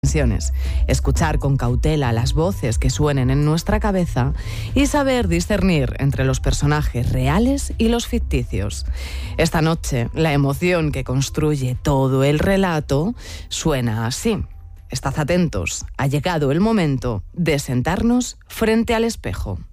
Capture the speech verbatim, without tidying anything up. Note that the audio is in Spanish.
escuchar con cautela las voces que suenen en nuestra cabeza y saber discernir entre los personajes reales y los ficticios. Esta noche, la emoción que construye todo el relato suena así. Estad atentos, ha llegado el momento de sentarnos frente al espejo.